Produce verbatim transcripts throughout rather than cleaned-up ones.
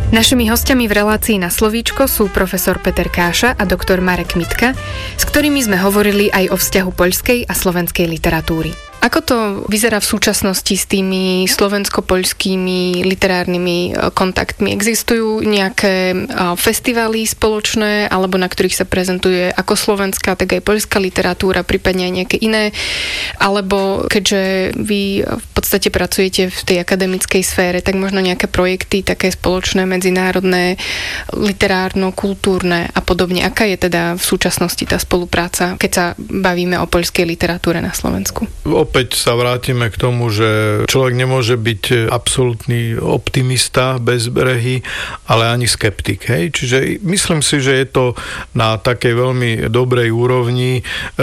Našimi hostiami v relácii Na slovíčko sú profesor Peter Káša a doktor Marek Mitka, s ktorými sme hovorili aj o vzťahu poľskej a slovenskej literatúry. Ako to vyzerá v súčasnosti s tými slovensko-poľskými literárnymi kontaktmi? Existujú nejaké festivály spoločné, alebo na ktorých sa prezentuje ako slovenská, tak aj poľská literatúra, prípadne aj nejaké iné? Alebo keďže vy v podstate pracujete v tej akademickej sfére, tak možno nejaké projekty také spoločné, medzinárodné, literárno-kultúrne a podobne. Aká je teda v súčasnosti tá spolupráca, keď sa bavíme o poľskej literatúre na Slovensku? Opäť sa vrátime k tomu, že človek nemôže byť absolútny optimista, bezbrehý, ale ani skeptik. Hej? Čiže myslím si, že je to na takej veľmi dobrej úrovni.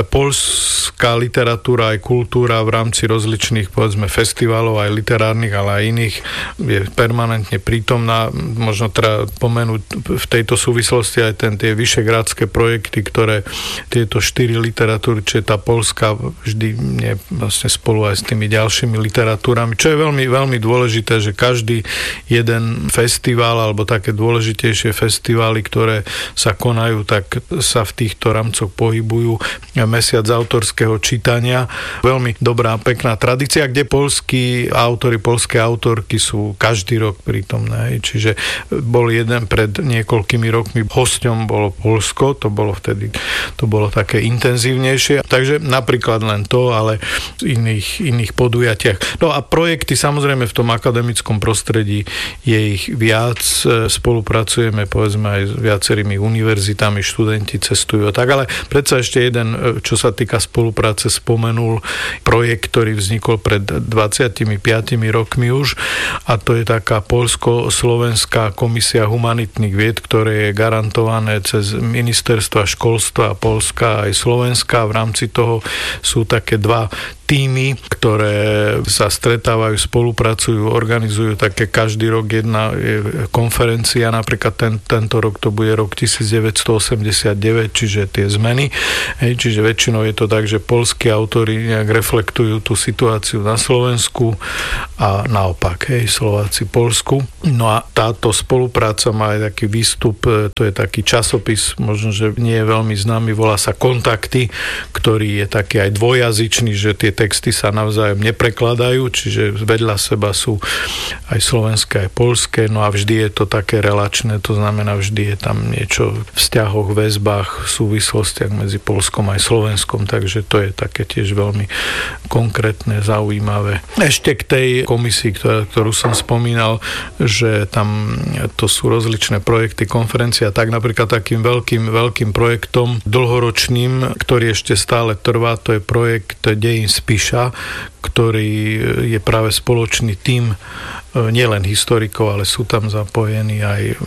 Poľská literatúra aj kultúra v rámci rozličných, povedzme, festivalov, aj literárnych, ale aj iných, je permanentne prítomná. Možno treba pomenúť v tejto súvislosti aj ten, tie vyšegrádske projekty, ktoré tieto štyri literatúry, či je tá poľská, vždy nie vlastne spolu aj s tými ďalšími literatúrami, čo je veľmi, veľmi dôležité, že každý jeden festival alebo také dôležitejšie festivály, ktoré sa konajú, tak sa v týchto rámcoch pohybujú. Mesiac autorského čítania. Veľmi dobrá, pekná tradícia, kde poľskí autori, poľské autorky sú každý rok prítomné. Čiže bol jeden pred niekoľkými rokmi, hosťom bolo Poľsko, to bolo vtedy, to bolo také intenzívnejšie. Takže napríklad len to, ale iných, iných podujatiach. No a projekty samozrejme v tom akademickom prostredí je ich viac, spolupracujeme povedzme aj s viacerými univerzitami, študenti cestujú tak, ale predsa ešte jeden, čo sa týka spolupráce, spomenul projekt, ktorý vznikol pred dvadsiatimi piatimi rokmi už, a to je taká poľsko-slovenská komisia humanitných vied, ktoré je garantované cez ministerstva školstva Poľska aj Slovenska. V rámci toho sú také dva týmy, ktoré sa stretávajú, spolupracujú, organizujú také každý rok jedna konferencia, napríklad ten, tento rok to bude rok devätnásťstoosemdesiatdeväť, čiže tie zmeny. Hej, čiže väčšinou je to tak, že poľskí autori nejak reflektujú tú situáciu na Slovensku a naopak, hej, Slováci Poľsku. No a táto spolupráca má aj taký výstup, to je taký časopis, možno, že nie je veľmi známy, volá sa Kontakty, ktorý je taký aj dvojazyčný, že tie texty sa navzájom neprekladajú, čiže vedľa seba sú aj slovenské, aj poľské, no a vždy je to také relačné, to znamená, vždy je tam niečo v vzťahoch, väzbách, súvislostiach medzi Poľskom aj Slovenskom, takže to je také tiež veľmi konkrétne, zaujímavé. Ešte k tej komisii, ktorá, ktorú som spomínal, že tam to sú rozličné projekty, konferencia, tak napríklad takým veľkým, veľkým projektom, dlhoročným, ktorý ešte stále trvá, to je projekt Dejín Spiša, ktorý je práve spoločný tím nielen historikov, ale sú tam zapojení aj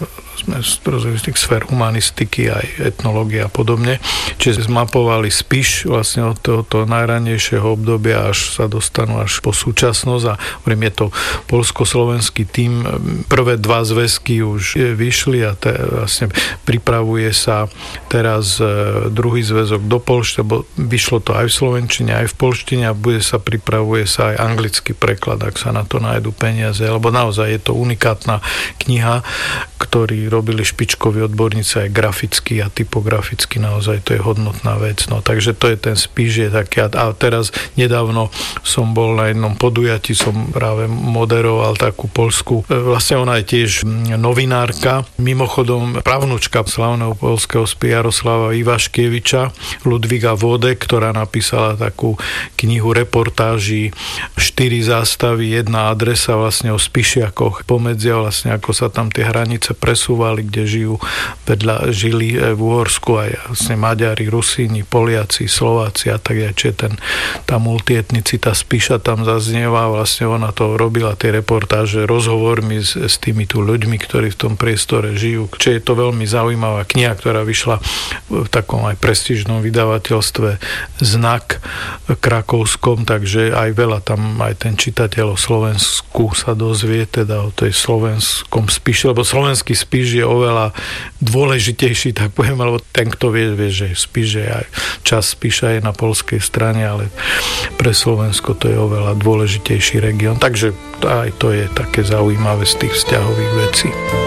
z rozličných sfér humanistiky, aj etnológie a podobne. Čiže zmapovali Spiš vlastne od tohoto najranejšieho obdobia, až sa dostanú až po súčasnosť, a hovorím, je to poľsko-slovenský tím. Prvé dva zväzky už vyšli a te, vlastne pripravuje sa teraz druhý zväzok do polštiny, lebo vyšlo to aj v slovenčine, aj v polštine, a bude sa pripravuje sa aj anglický preklad, ak sa na to nájdu peniaze, lebo naozaj je to unikátna kniha, ktorý robili špičkoví odborníci aj graficky a typograficky, naozaj to je hodnotná vec. No, takže to je ten Spiš, je taký. A teraz nedávno som bol na jednom podujatí, som práve moderoval takú poľskú, vlastne ona je tiež novinárka, mimochodom pravnúčka slavného poľského spia Jaroslava Ivaškieviča, Ludvíka Vode, ktorá napísala takú knihu reportáží, štyri zástavy, jedna adresa vlastne o Spišiakoch, pomedzia vlastne, ako sa tam tie hranice presúvali, kde žijú vedľa, žili v Uhorsku aj vlastne Maďari, Rusíni, Poliaci, Slováci a tak ďalej. Čiže ten, tá multietnicita Spiša tam zaznieva, vlastne ona to robila, tie reportáže, rozhovormi s, s tými tu ľuďmi, ktorí v tom priestore žijú. Čiže je to veľmi zaujímavá kniha, ktorá vyšla v takom aj prestížnom vydavateľstve Znak krakovskom, takže aj veľa tam aj ten čitateľ o Slovensku sa dozvie, teda o tej slovenskom Spiši, lebo slovenský Spiš je oveľa dôležitejší, tak poviem, alebo ten, kto vie, vie, že Spiš je aj čas Spiša je na poľskej strane, ale pre Slovensko to je oveľa dôležitejší región. Takže aj to je také zaujímavé z tých vzťahových vecí.